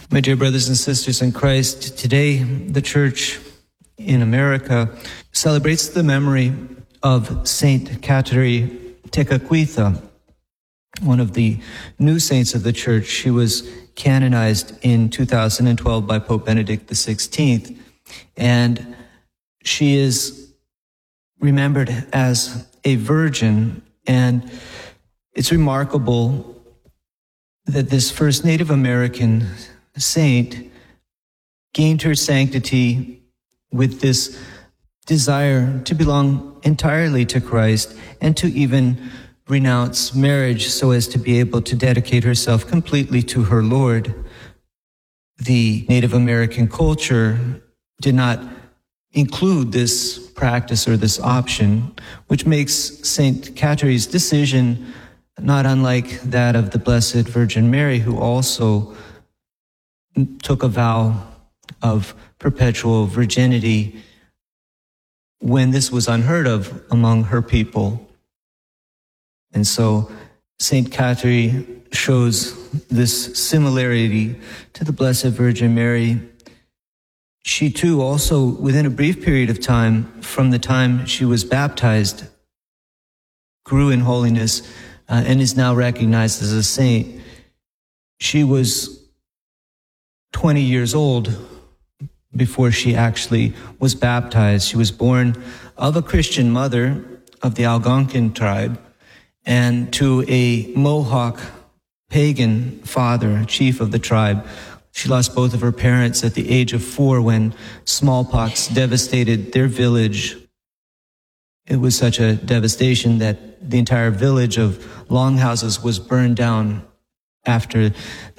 My dear brothers and sisters in Christ, today the Church in America celebrates the memory of Saint Kateri Tekakwitha, one of the new saints of the Church. She was canonized in 2012 by Pope Benedict XVI, and she is remembered as a virgin. And it's remarkable that this first Native American saint gained her sanctity with this desire to belong entirely to Christ and to even renounce marriage so as to be able to dedicate herself completely to her Lord. The Native American culture did not include this practice or this option, which makes Saint Kateri's decision not unlike that of the Blessed Virgin Mary, who also took a vow of perpetual virginity when this was unheard of among her people. And so Saint Kateri shows this similarity to the Blessed Virgin Mary. She too also, within a brief period of time, from the time she was baptized, grew in holiness and is now recognized as a saint. She was 20 years old before she actually was baptized. She was born of a Christian mother of the Algonquin tribe and to a Mohawk pagan father, chief of the tribe. She lost both of her parents at the age of 4 when smallpox devastated their village. It was such a devastation that the entire village of longhouses was burned down after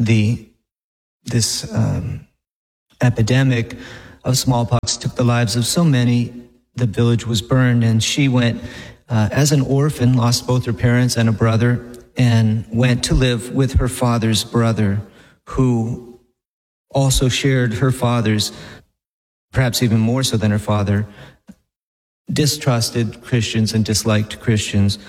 this epidemic of smallpox took the lives of so many. The village was burned, and she went as an orphan, lost both her parents and a brother, and went to live with her father's brother, who also shared her father's, perhaps even more so than her father, distrusted Christians and disliked Christians.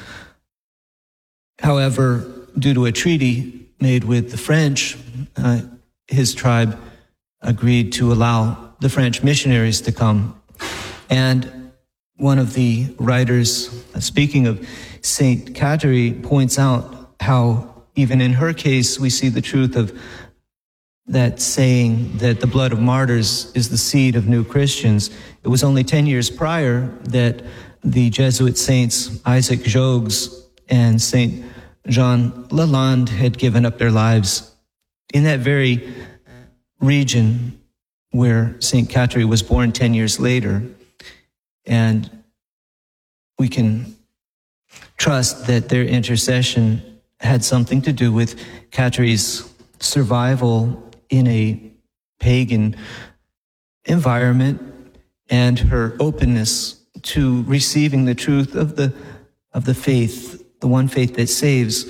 However, due to a treaty made with the French, his tribe agreed to allow the French missionaries to come. And one of the writers, speaking of Saint Kateri, points out how even in her case we see the truth of that saying that the blood of martyrs is the seed of new Christians. It was only 10 years prior that the Jesuit saints Isaac Jogues and Saint Jean Lalande had given up their lives in that very region where Saint Kateri was born 10 years later. And we can trust that their intercession had something to do with Kateri's survival in a pagan environment and her openness to receiving the truth of the faith, the one faith that saves.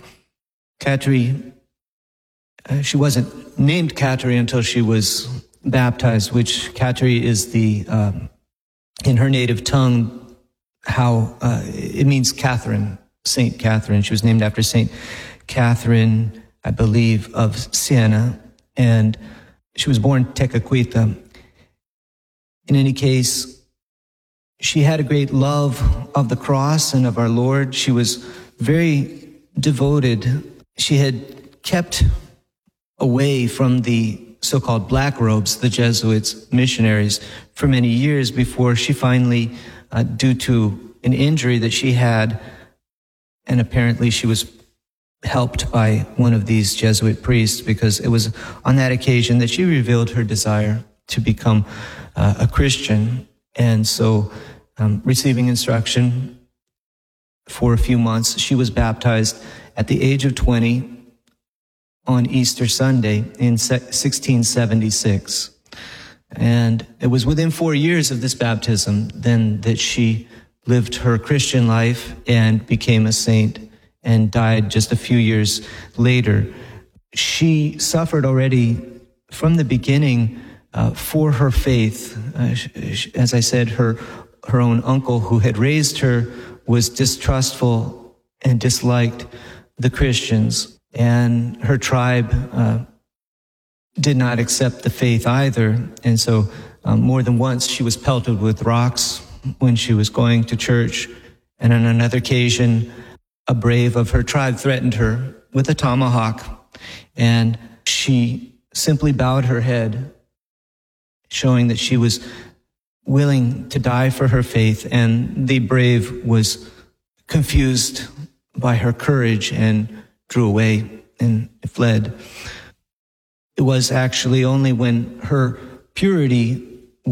Kateri, she wasn't named Kateri until she was baptized, which Kateri is the, in her native tongue, how it means Catherine, Saint Catherine. She was named after Saint Catherine, I believe, of Siena, and she was born Tekakwitha. In any case, she had a great love of the cross and of our Lord. She was very devoted. She had kept away from the so-called black robes, the Jesuits, missionaries, for many years before she finally, due to an injury that she had, and apparently she was helped by one of these Jesuit priests, because it was on that occasion that she revealed her desire to become a Christian. And so, receiving instruction for a few months, she was baptized at the age of 20 on Easter Sunday in 1676. And it was within 4 years of this baptism then that she lived her Christian life and became a saint and died just a few years later. She suffered already from the beginning for her faith. As I said, her own uncle who had raised her was distrustful and disliked the Christians, and her tribe did not accept the faith either. And so more than once she was pelted with rocks when she was going to church. And on another occasion, a brave of her tribe threatened her with a tomahawk. And she simply bowed her head, showing that she was willing to die for her faith. And the brave was confused by her courage and drew away and fled. It was actually only when her purity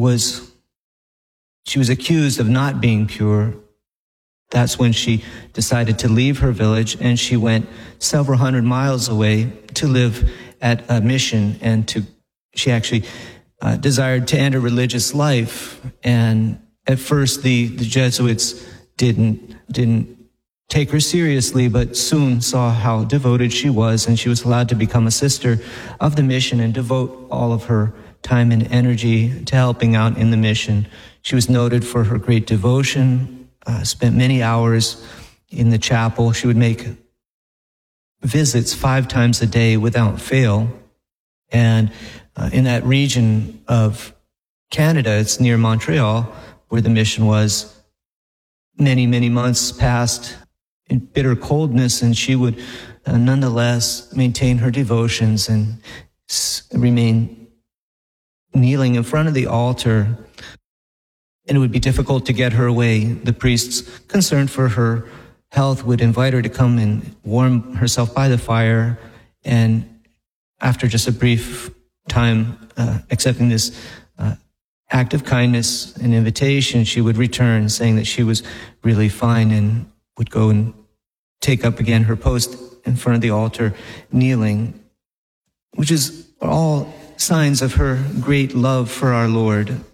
she was accused of not being pure. That's when she decided to leave her village, and she went several hundred miles away to live at a mission, and she actually desired to end a religious life. And at first the Jesuits didn't take her seriously, but soon saw how devoted she was, and she was allowed to become a sister of the mission and devote all of her time and energy to helping out in the mission. She was noted for her great devotion, spent many hours in the chapel. She would make visits 5 times a day without fail. And in that region of Canada, it's near Montreal, where the mission was, many, many months passed in bitter coldness, and she would nonetheless maintain her devotions and remain kneeling in front of the altar. And it would be difficult to get her away. The priests, concerned for her health, would invite her to come and warm herself by the fire. And after just a brief time accepting this act of kindness and invitation, she would return, saying that she was really fine, and would go and take up again her post in front of the altar, kneeling, which is all signs of her great love for our Lord.